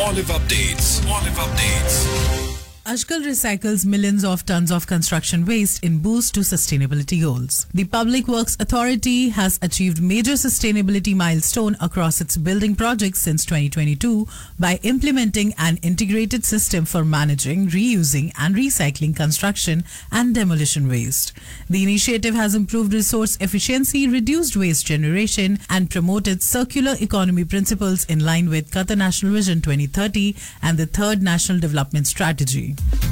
Olive Updates. Olive Updates. Ashkal recycles millions of tons of construction waste in boost to sustainability goals. The Public Works Authority has achieved major sustainability milestone across its building projects since 2022 by implementing an integrated system for managing, reusing and recycling construction and demolition waste. The initiative has improved resource efficiency, reduced waste generation and promoted circular economy principles in line with Qatar National Vision 2030 and the Third National Development Strategy.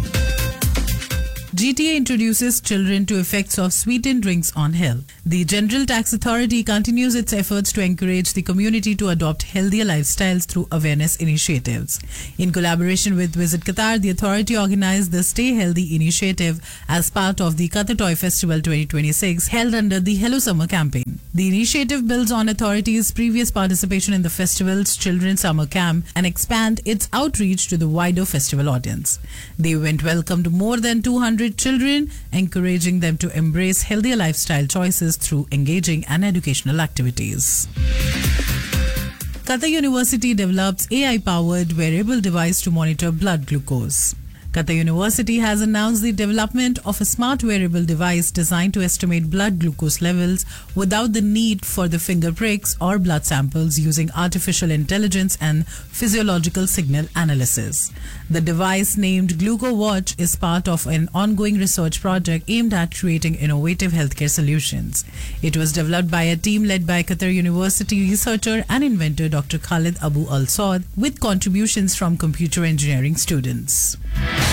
GTA introduces children to effects of sweetened drinks on health. The General Tax Authority continues its efforts to encourage the community to adopt healthier lifestyles through awareness initiatives. In collaboration with Visit Qatar, the authority organized the Stay Healthy initiative as part of the Qatar Toy Festival 2026 held under the Hello Summer campaign. The initiative builds on authorities' previous participation in the festival's Children's Summer Camp and expand its outreach to the wider festival audience. The event welcomed more than 200 children, encouraging them to embrace healthier lifestyle choices through engaging and educational activities. Qatar University develops AI-powered wearable device to monitor blood glucose. Qatar University has announced the development of a smart wearable device designed to estimate blood glucose levels without the need for the finger pricks or blood samples using artificial intelligence and physiological signal analysis. The device, named GlucoWatch, is part of an ongoing research project aimed at creating innovative healthcare solutions. It was developed by a team led by Qatar University researcher and inventor Dr. Khalid Abu Al Saud with contributions from computer engineering students.